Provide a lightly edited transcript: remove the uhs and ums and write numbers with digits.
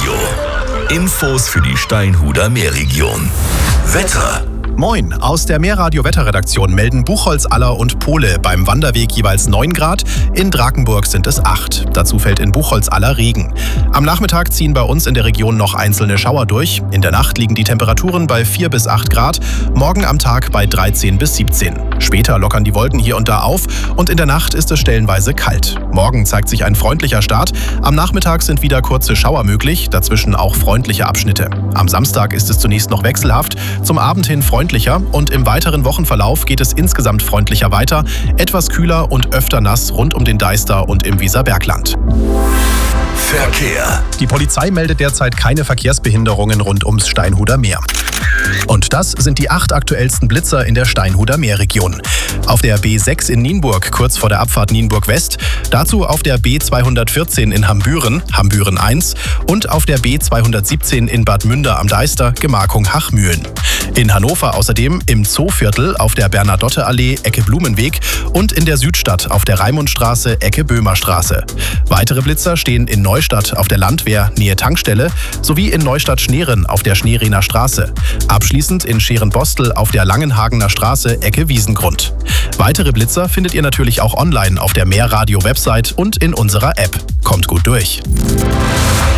Radio. Infos für die Steinhuder Meerregion. Wetter. Moin, aus der Meerradio-Wetterredaktion melden Buchholz, Aller und Pohle beim Wanderweg jeweils 9 Grad, in Drakenburg sind es 8. Dazu fällt in Buchholz, Aller Regen. Am Nachmittag ziehen bei uns in der Region noch einzelne Schauer durch. In der Nacht liegen die Temperaturen bei 4 bis 8 Grad, morgen am Tag bei 13 bis 17. Später lockern die Wolken hier und da auf und in der Nacht ist es stellenweise kalt. Morgen zeigt sich ein freundlicher Start. Am Nachmittag sind wieder kurze Schauer möglich, dazwischen auch freundliche Abschnitte. Am Samstag ist es zunächst noch wechselhaft, zum Abend hin freundlicher und im weiteren Wochenverlauf geht es insgesamt freundlicher weiter, etwas kühler und öfter nass rund um den Deister und im Weserbergland. Verkehr. Die Polizei meldet derzeit keine Verkehrsbehinderungen rund ums Steinhuder Meer. Und das sind die 8 aktuellsten Blitzer in der Steinhuder Meerregion. Auf der B6 in Nienburg, kurz vor der Abfahrt Nienburg West, dazu auf der B214 in Hambüren, Hambüren 1 und auf der B217 in Bad Münder am Deister, Gemarkung Hachmühlen. In Hannover außerdem im Zooviertel auf der Bernadotteallee, Ecke Blumenweg und in der Südstadt auf der Raimundstraße, Ecke Böhmerstraße. Weitere Blitzer stehen in Neustadt auf der Landwehr, Nähe Tankstelle, sowie in Neustadt-Schneeren auf der Schneeriner Straße. Abschließend in Scherenbostel auf der Langenhagener Straße, Ecke Wiesengrund. Weitere Blitzer findet ihr natürlich auch online auf der Meerradio-Website und in unserer App. Kommt gut durch.